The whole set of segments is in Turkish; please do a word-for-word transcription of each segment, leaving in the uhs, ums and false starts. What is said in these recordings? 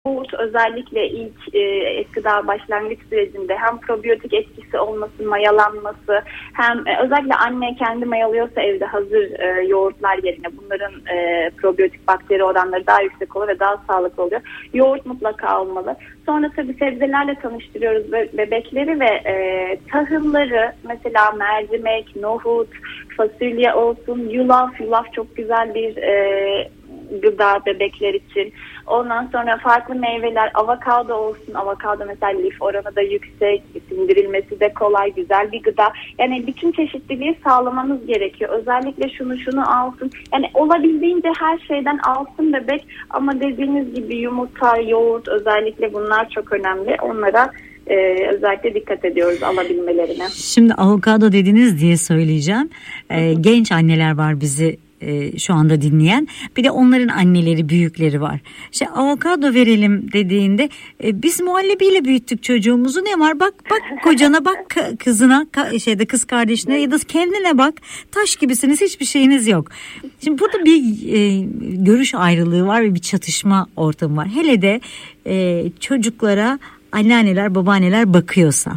Yoğurt özellikle ilk e, et gıda başlangıç sürecinde hem probiyotik etkisi olması, mayalanması, hem e, özellikle anne kendi mayalıyorsa evde hazır e, yoğurtlar yerine bunların e, probiyotik bakteri oranları daha yüksek oluyor ve daha sağlıklı oluyor. Yoğurt mutlaka olmalı. Sonra tabii sebzelerle tanıştırıyoruz be- bebekleri ve e, tahılları, mesela mercimek, nohut, fasulye olsun, yulaf, yulaf çok güzel bir e, gıda bebekler için. Ondan sonra farklı meyveler, avokado olsun. Avokado mesela lif oranı da yüksek, sindirilmesi de kolay, güzel bir gıda. Yani bütün çeşitliliği sağlamamız gerekiyor. Özellikle şunu şunu alsın. Yani olabildiğince her şeyden alsın bebek. Ama dediğiniz gibi yumurta, yoğurt, özellikle bunlar çok önemli. Onlara Ee, özellikle dikkat ediyoruz alabilmelerine. Şimdi avokado dediniz diye söyleyeceğim. Ee, genç anneler var bizi e, şu anda dinleyen. Bir de onların anneleri, büyükleri var. İşte avokado verelim dediğinde e, biz muhallebiyle büyüttük çocuğumuzu. Ne var? Bak bak kocana, bak kızına, şeyde kız kardeşine ya da kendine bak. Taş gibisiniz, hiçbir şeyiniz yok. Şimdi burada bir e, görüş ayrılığı var ve bir çatışma ortamı var. Hele de e, çocuklara anneanneler, babaanneler bakıyorsa.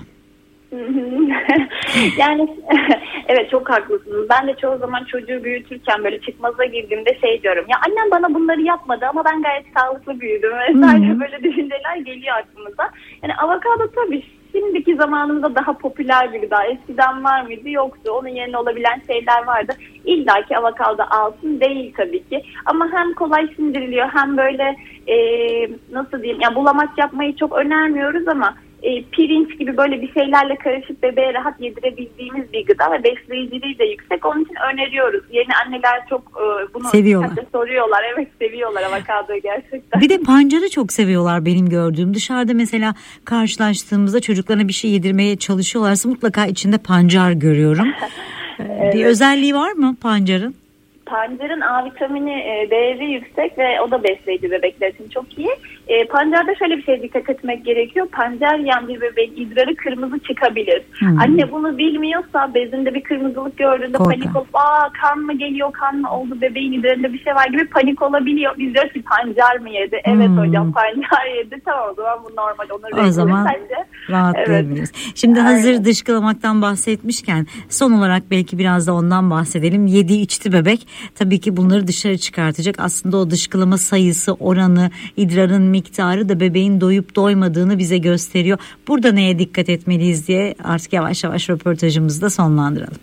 Yani evet, çok haklısınız. Ben de çoğu zaman çocuğu büyütürken böyle çıkmaza girdiğimde şey diyorum. Ya annem bana bunları yapmadı ama ben gayet sağlıklı büyüdüm. Vesaire böyle düşünceler geliyor aklımıza. Yani avokado tabii şimdiki zamanımızda daha popüler bir gıda. Eskiden var mıydı? Yoktu. Onun yerine olabilen şeyler vardı. İlla ki avokado alsın değil tabii ki. Ama hem kolay sindiriliyor hem böyle e, nasıl diyeyim, yani bulamaç yapmayı çok önermiyoruz ama E, pirinç gibi böyle bir şeylerle karışıp bebeğe rahat yedirebildiğimiz bir gıda ve besleyiciliği de yüksek. Onun için öneriyoruz. Yeni anneler çok e, bunu seviyorlar. soruyorlar. Evet, seviyorlar avokadoyu gerçekten. Bir de pancarı çok seviyorlar benim gördüğüm. Dışarıda mesela karşılaştığımızda çocuklarına bir şey yedirmeye çalışıyorlarsa mutlaka içinde pancar görüyorum. Evet. Bir özelliği var mı pancarın? Pancarın A vitamini e, değeri yüksek ve o da besleyici bebekler için çok iyi. E, pancarda şöyle bir şey dikkat etmek gerekiyor. Pancar yiyen bir bebeğin idrarı kırmızı çıkabilir. Hmm. Anne bunu bilmiyorsa bezinde bir kırmızılık gördüğünde Korkan. panik olup aa kan mı geliyor, kan mı oldu, bebeğin idrarında bir şey var gibi panik olabiliyor. Biz diyoruz ki pancar mı yedi? Evet hmm. hocam, pancar yedi. Tamam, o zaman bu normal. Onu o zaman rahatlayabiliriz. Evet. Şimdi hazır Aynen. dışkılamaktan bahsetmişken son olarak belki biraz da ondan bahsedelim. Yedi içti bebek. Tabii ki bunları dışarı çıkartacak. Aslında o dışkılama sayısı, oranı, idrarın miktarı da bebeğin doyup doymadığını bize gösteriyor. Burada neye dikkat etmeliyiz diye artık yavaş yavaş röportajımızı da sonlandıralım.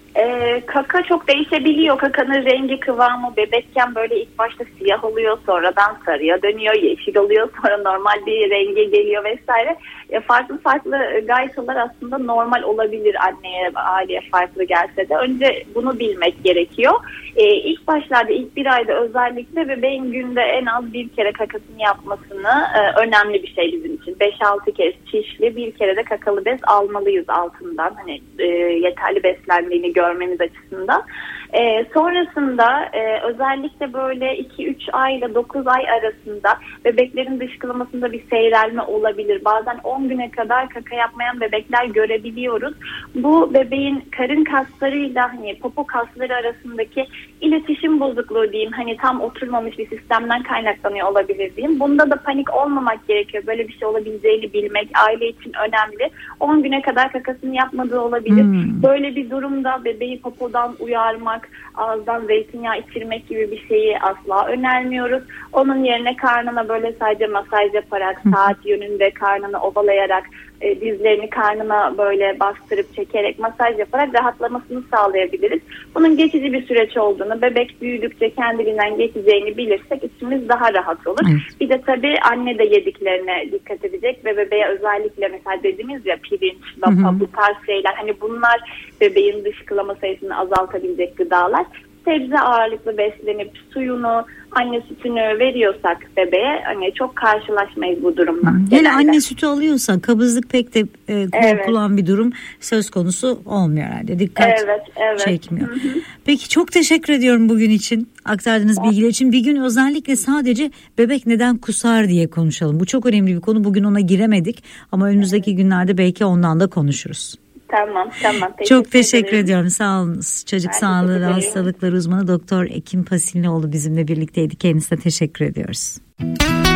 Ee, kaka çok değişebiliyor. Kakanın rengi, kıvamı bebekken böyle ilk başta siyah oluyor, sonradan sarıya dönüyor, yeşil oluyor, sonra normal bir renge geliyor vesaire. E, farklı farklı gaytalar aslında normal olabilir, anneye, aileye farklı gelse de. Önce bunu bilmek gerekiyor. E, ilk başlarda, ilk bir ayda özellikle bebeğin günde en az bir kere kakasını yapmasını e, önemli bir şey bizim için. beş altı kez çişli, bir kere de kakalı bez almalıyız altından. Hani e, yeterli beslendiğini görmemiz açısından. E, sonrasında e, özellikle böyle iki üç ay ile dokuz ay arasında bebeklerin dışkılamasında bir seyrelme olabilir. Bazen on güne kadar kaka yapmayan bebekler görebiliyoruz. Bu bebeğin karın kaslarıyla hani popo kasları arasındaki iletişim bozukluğu diyeyim, hani tam oturmamış bir sistemden kaynaklanıyor olabilir diyeyim. Bunda da panik olmamak gerekiyor. Böyle bir şey olabileceğini bilmek aile için önemli. on güne kadar kakasını yapmadığı olabilir. Hmm. Böyle bir durumda bebeği popodan uyarmak, ağızdan zeytinyağı içirmek gibi bir şeyi asla önermiyoruz. Onun yerine karnına böyle sadece masaj yaparak, hmm. saat yönünde karnını ovalayarak, e, dizlerini karnına böyle bastırıp çekerek, masaj yaparak rahatlamasını sağlayabiliriz. Bunun geçici bir süreç olduğunu, bebek büyüdükçe kendiliğinden geçeceğini bilirsek içimiz daha rahat olur. Evet. Bir de tabii anne de yediklerine dikkat edecek ve bebeğe özellikle mesela dediğimiz ya pirinç, lapa, bu tarz şeyler, hani bunlar bebeğin dışkılama sayısını azaltabilecek gıdalar. Sebze ağırlıklı beslenip suyunu, anne sütünü veriyorsak bebeğe hani çok karşılaşmayız bu durumla. Yani anne sütü alıyorsa kabızlık pek de e, korkulan evet. bir durum söz konusu olmuyor herhalde. Dikkat evet, evet. çekmiyor. Hı hı. Peki çok teşekkür ediyorum bugün için. Aktardığınız evet. bilgiler için. Bir gün özellikle sadece bebek neden kusar diye konuşalım. Bu çok önemli bir konu. Bugün ona giremedik ama önümüzdeki evet. günlerde belki ondan da konuşuruz. Tamam, tamam. Teşekkür Çok teşekkür ederim. ediyorum. Sağ olun. Çocuk ben sağlığı ve hastalıkları uzmanı Doktor Ekim Pasilnioğlu bizimle birlikteydi. Kendisine teşekkür ediyoruz.